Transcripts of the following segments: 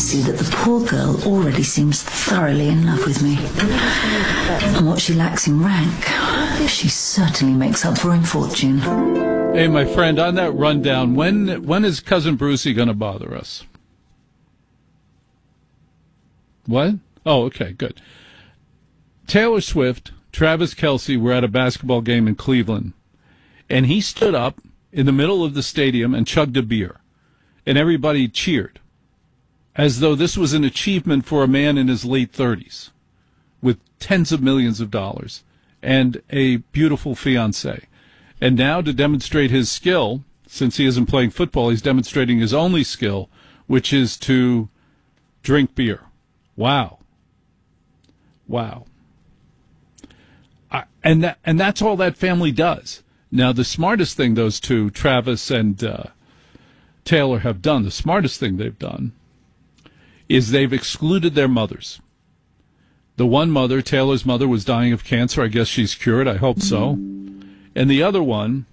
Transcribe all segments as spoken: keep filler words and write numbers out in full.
see that the poor girl already seems thoroughly in love with me. And what she lacks in rank, she certainly makes up for in fortune. Hey, my friend, on that rundown, when when is Cousin Brucey going to bother us? What? Oh, okay, good. Taylor Swift, Travis Kelce were at a basketball game in Cleveland, and he stood up in the middle of the stadium and chugged a beer, and everybody cheered, as though this was an achievement for a man in his late thirties, with tens of millions of dollars and a beautiful fiancée. And now, to demonstrate his skill, since he isn't playing football, he's demonstrating his only skill, which is to drink beer. Wow. Wow. I, and that, and that's all that family does. Now, the smartest thing those two, Travis and uh, Taylor, have done, the smartest thing they've done, is they've excluded their mothers. The one mother, Taylor's mother, was dying of cancer. I guess she's cured. I hope so. And the other one,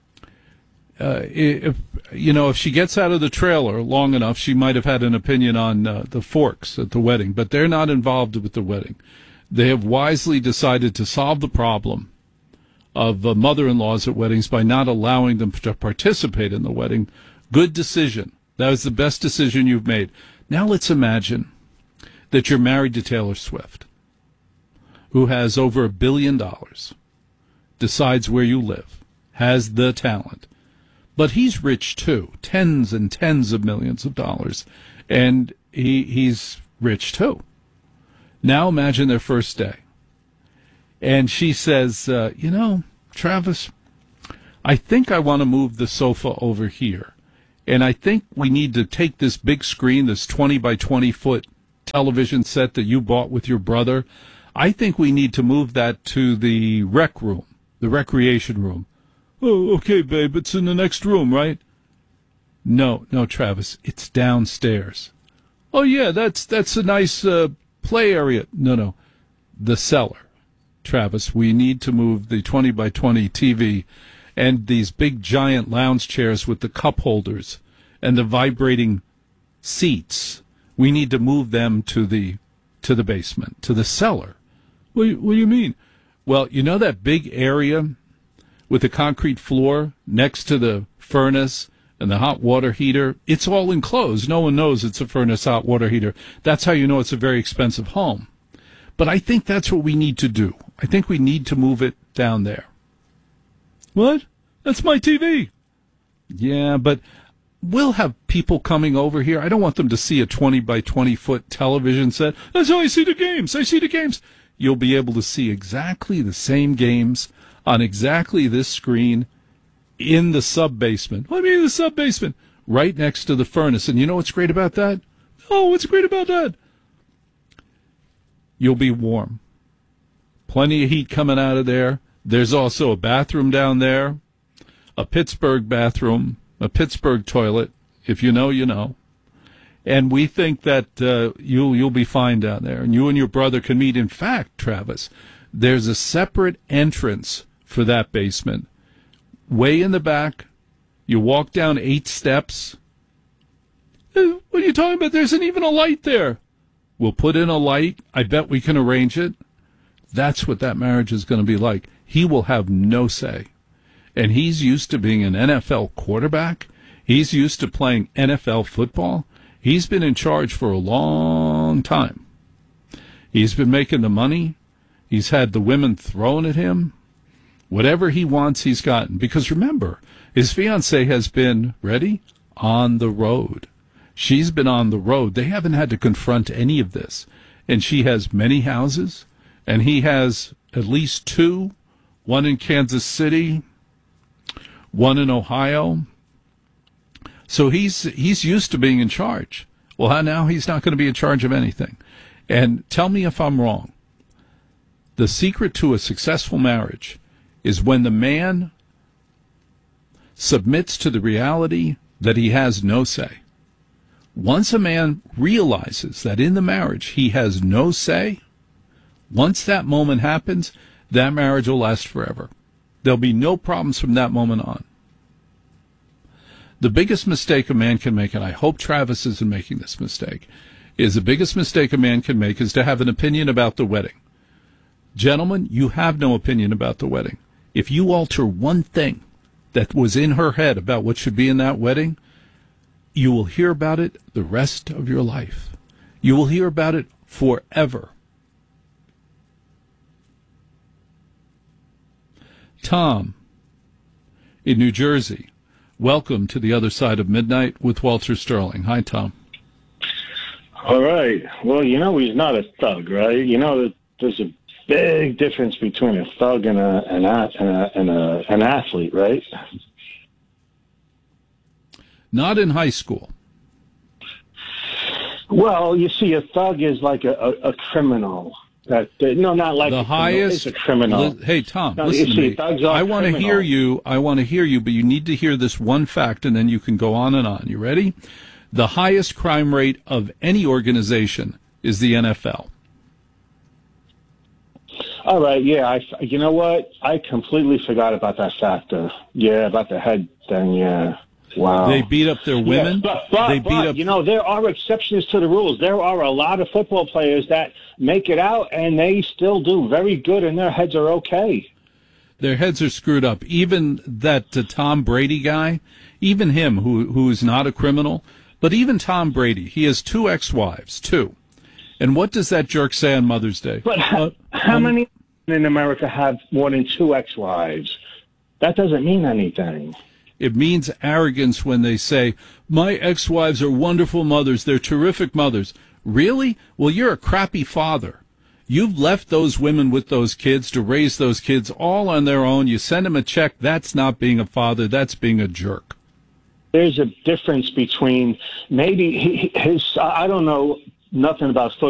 uh, if you know, if she gets out of the trailer long enough, she might have had an opinion on uh, the forks at the wedding. But they're not involved with the wedding. They have wisely decided to solve the problem of uh, mother-in-laws at weddings by not allowing them to participate in the wedding. Good decision. That was the best decision you've made. Now let's imagine that you're married to Taylor Swift, who has over a billion dollars, decides where you live, has the talent. But he's rich, too, tens and tens of millions of dollars, and he he's rich, too. Now imagine their first day. And she says, uh, you know, Travis, I think I want to move the sofa over here. And I think we need to take this big screen, this twenty by twenty foot television set that you bought with your brother. I think we need to move that to the rec room, the recreation room. Oh, okay, babe, it's in the next room, right? No, no, Travis, it's downstairs. Oh, yeah, that's that's a nice uh, play area. No, no, the cellar. Travis, we need to move the twenty by twenty T V and these big giant lounge chairs with the cup holders and the vibrating seats. We need to move them to the to the basement, to the cellar. What do you, what do you mean? Well, you know that big area with the concrete floor next to the furnace and the hot water heater? It's all enclosed. No one knows it's a furnace, hot water heater. That's how you know it's a very expensive home. But I think that's what we need to do. I think we need to move it down there. What? That's my T V. Yeah, but we'll have people coming over here. I don't want them to see a twenty by twenty foot television set. That's how I see the games. I see the games. You'll be able to see exactly the same games on exactly this screen in the sub-basement. What do you mean the sub-basement? Right next to the furnace. And you know what's great about that? Oh, what's great about that? You'll be warm. Plenty of heat coming out of there. There's also a bathroom down there, a Pittsburgh bathroom, a Pittsburgh toilet. If you know, you know. And we think that uh, you'll you'll be fine down there, and you and your brother can meet. In fact, Travis, there's a separate entrance for that basement, way in the back. You walk down eight steps. Uh, What are you talking about? There isn't even a light there. We'll put in a light. I bet we can arrange it. That's what that marriage is going to be like. He will have no say. And he's used to being an N F L quarterback. He's used to playing N F L football. He's been in charge for a long time. He's been making the money. He's had the women thrown at him. Whatever he wants, he's gotten. Because remember, his fiancée has been, ready, on the road. She's been on the road. They haven't had to confront any of this. And she has many houses, and he has at least two, one in Kansas City, one in Ohio. So he's he's used to being in charge. Well, now he's not going to be in charge of anything. And tell me if I'm wrong. The secret to a successful marriage is when the man submits to the reality that he has no say. Once a man realizes that in the marriage he has no say, once that moment happens, that marriage will last forever. There'll be no problems from that moment on. The biggest mistake a man can make, and I hope Travis isn't making this mistake, is the biggest mistake a man can make is to have an opinion about the wedding. Gentlemen, you have no opinion about the wedding. If you alter one thing that was in her head about what should be in that wedding, you will hear about it the rest of your life. You will hear about it forever. Tom, in New Jersey, welcome to the other side of midnight with Walter Sterling. Hi, Tom. All right. Well, you know he's not a thug, right? You know that there's a big difference between a thug and a an a, and a, and a an athlete, right? Not in high school. Well, you see, a thug is like a, a, a criminal. That no, not like the a highest. It's a criminal. Li- hey, Tom, no, listen you to see, me. thugs are I want to criminal. hear you. I want to hear you, but you need to hear this one fact, and then you can go on and on. You ready? The highest crime rate of any organization is the N F L. All right, yeah. I, you know what? I completely forgot about that factor. Yeah, about the head thing. Yeah. Wow. They beat up their women. Yeah, but, but, they beat but, up. You know, there are exceptions to the rules. There are a lot of football players that make it out, and they still do very good, and their heads are okay. Their heads are screwed up. Even that uh, Tom Brady guy, even him, who who is not a criminal, but even Tom Brady, he has two ex-wives, two. And what does that jerk say on Mother's Day? But how, uh, how um, many in America have more than two ex-wives? That doesn't mean anything. It means arrogance when they say, my ex-wives are wonderful mothers. They're terrific mothers. Really? Well, you're a crappy father. You've left those women with those kids to raise those kids all on their own. You send them a check. That's not being a father. That's being a jerk. There's a difference between maybe his, I don't know nothing about football.